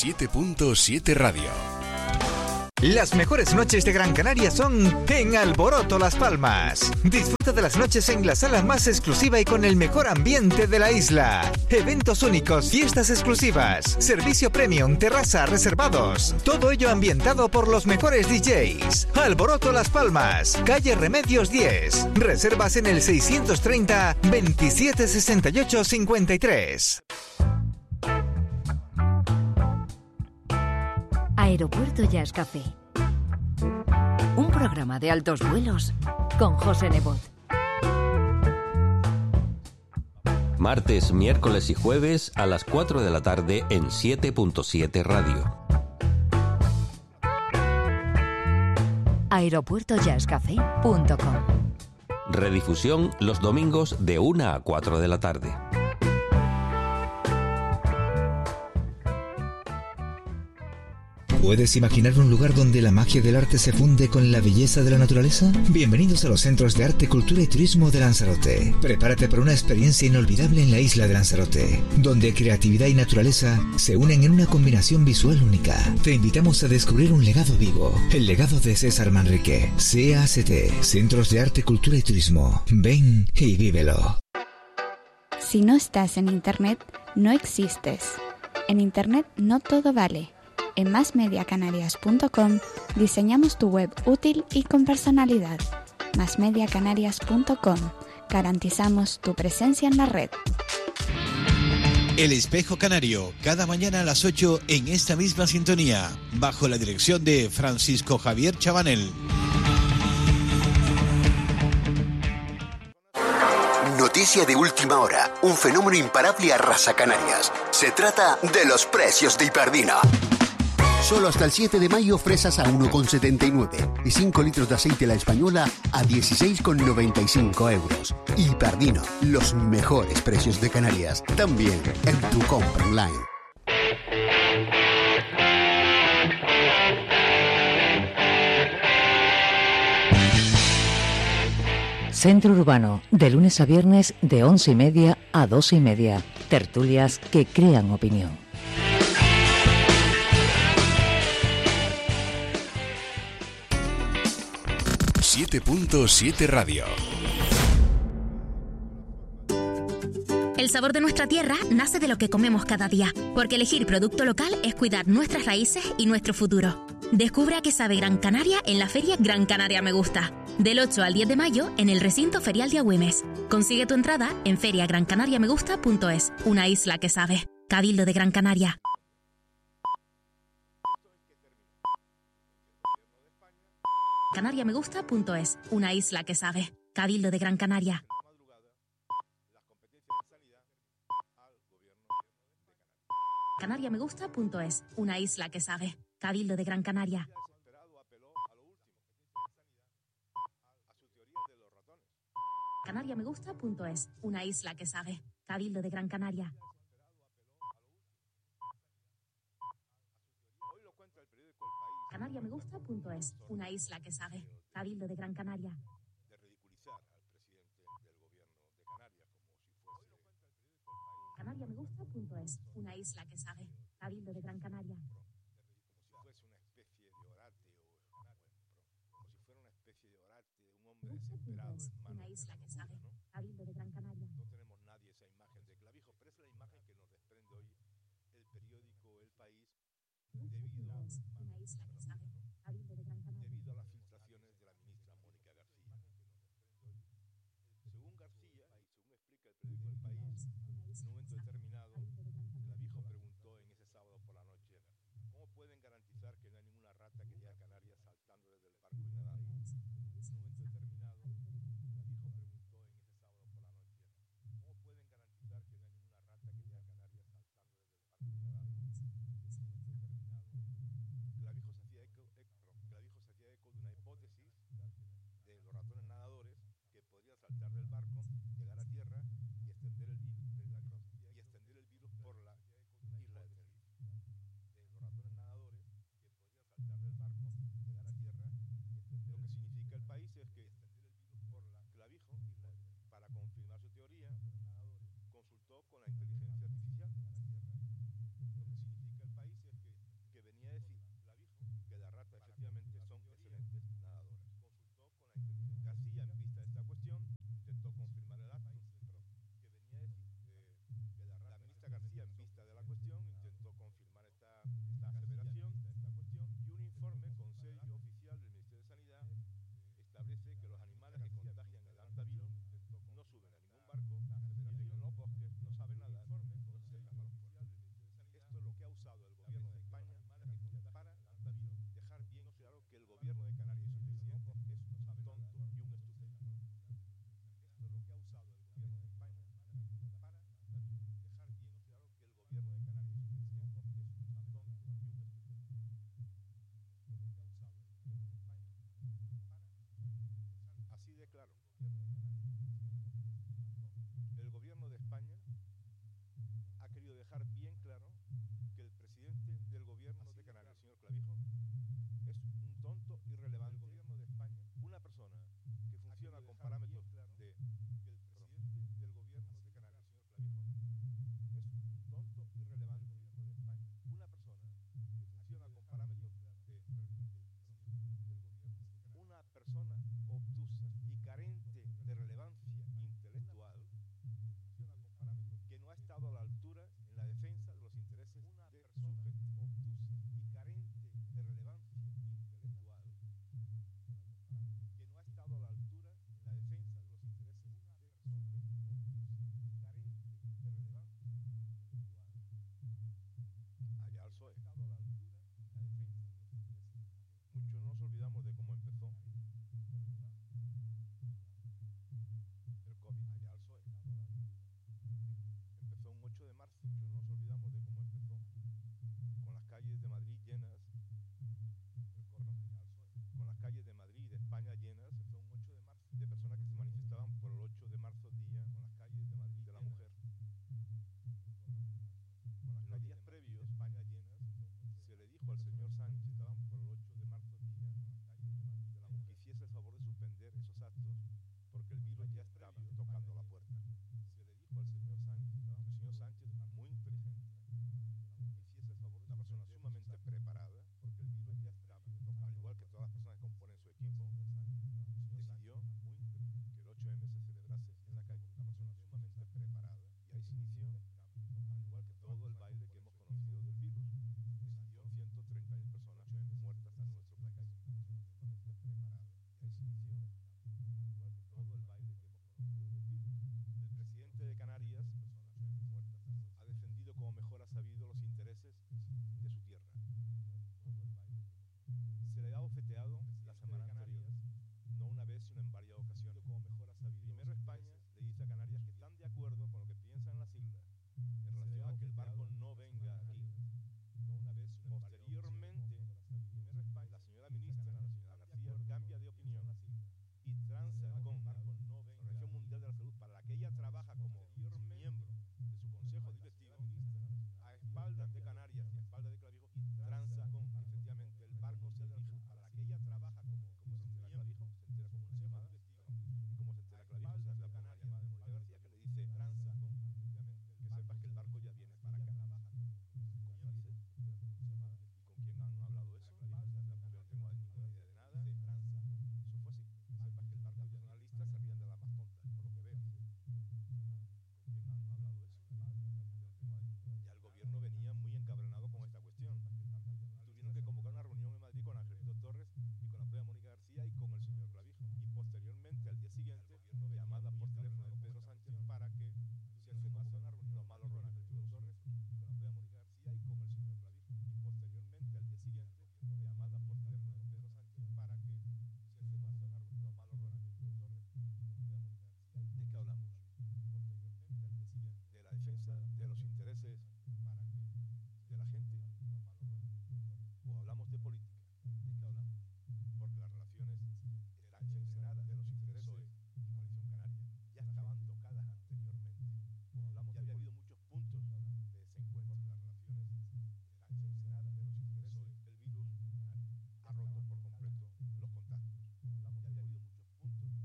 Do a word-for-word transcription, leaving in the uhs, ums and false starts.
siete punto siete Radio. Las mejores noches de Gran Canaria son en Alboroto Las Palmas. Disfruta de las noches en la sala más exclusiva y con el mejor ambiente de la isla. Eventos únicos, fiestas exclusivas, servicio premium, terraza, reservados. Todo ello ambientado por los mejores D Js. Alboroto Las Palmas, calle Remedios diez. Reservas en el seiscientos treinta, veintisiete sesenta y ocho, cincuenta y tres. Aeropuerto Jazz Café. Un programa de altos vuelos con José Nebot. Martes, miércoles y jueves a las cuatro de la tarde en siete punto siete Radio. aeropuerto jazz café punto com. Redifusión los domingos de una a cuatro de la tarde. ¿Puedes imaginar un lugar donde la magia del arte se funde con la belleza de la naturaleza? Bienvenidos a los Centros de Arte, Cultura y Turismo de Lanzarote. Prepárate para una experiencia inolvidable en la isla de Lanzarote, donde creatividad y naturaleza se unen en una combinación visual única. Te invitamos a descubrir un legado vivo, el legado de César Manrique. C A C T, Centros de Arte, Cultura y Turismo. Ven y vívelo. Si no estás en Internet, no existes. En Internet no todo vale. En más media canarias punto com diseñamos tu web útil y con personalidad. más media canarias punto com. Garantizamos tu presencia en la red. El Espejo Canario, cada mañana a las ocho en esta misma sintonía, bajo la dirección de Francisco Javier Chabanel. Noticia de última hora, un fenómeno imparable arrasa Canarias. Se trata de los precios de Hiperdino. Solo hasta el siete de mayo fresas a uno con setenta y nueve y cinco litros de aceite La Española a dieciséis con noventa y cinco euros. Hiperdino, los mejores precios de Canarias, también en tu compra online. Centro Urbano, de lunes a viernes de once y media a doce y media. Tertulias que crean opinión. siete punto siete Radio. El sabor de nuestra tierra nace de lo que comemos cada día, porque elegir producto local es cuidar nuestras raíces y nuestro futuro. Descubre a qué sabe Gran Canaria en la Feria Gran Canaria Me Gusta, del ocho al diez de mayo en el recinto ferial de Agüemes. Consigue tu entrada en feria gran canaria me gusta punto es, una isla que sabe. Cabildo de Gran Canaria. canaria me gusta punto es, una isla que sabe. Cabildo de Gran Canaria. canaria me gusta punto es, una isla que sabe. Cabildo de Gran Canaria. canaria me gusta punto es, una isla que sabe. Cabildo de Gran Canaria. canaria me gusta punto es, una isla que sabe. Cabildo de Gran Canaria. canaria me gusta punto es, una isla que sabe. Cabildo de Gran Canaria. Una isla que sabe. Cabildo de Gran Canaria. No tenemos nadie esa imagen de Clavijo, pero es la imagen que nos desprende hoy el periódico El País debido a una isla que sabe. Cabildo de Gran Canaria. Debido a las filtraciones de la ministra Mónica García. Según García, y según explica el periódico El País, en un momento determinado, Clavijo preguntó en ese sábado por la noche: ¿cómo pueden garantizar que no hay ninguna rata que llegue a Canarias saltando desde el barco y nadando? En un momento determinado, Clavijo preguntó en ese sábado por la noche: ¿cómo pueden garantizar que no hay ninguna rata que llegue a Canarias saltando desde el barco y nadando? En un momento determinado, Clavijo se hacía eco, Clavijo se hacía eco de una hipótesis de los ratones nadadores que podrían saltar del barco, llegar a tierra y extender el, y extender vista de la cuestión, intentó confirmar esta, esta aseveración, esta cuestión, y un informe con sello oficial del Ministerio de Sanidad establece que los animales que contagian el hantavirus no suben a ningún barco, viven en los bosques, no saben nadar, no se acercan a los puertos. Esto es lo que ha usado el gobierno de España para dejar bien claro que el gobierno de Canarias y su presidente es un tonto y un estúpido. Esto es lo que ha usado el gobierno de España para dejar bien claro que el gobierno de Canarias y su presidente es un tonto y un estúpido. Esto es lo que ha usado el gobierno de España para dejar así de claro. El gobierno de España ha querido dejar bien claro que el presidente del gobierno de Canarias, el señor Clavijo, es un tonto irrelevante. El gobierno de España, una persona que funciona con parámetros de que el presidente del gobierno de Canarias, el señor Clavijo, es un tonto irrelevante. El gobierno de España, una persona que funciona con parámetros de una persona obtusa y carente de relevancia intelectual, que no ha estado a la altura en la defensa de los intereses una de sujeto obtusa y carente de relevancia intelectual, que no ha estado a la altura en la defensa de los intereses de sujeto obtusa y carente de relevancia intelectual. Allá al P S O E. Muchos nos olvidamos de cómo empezó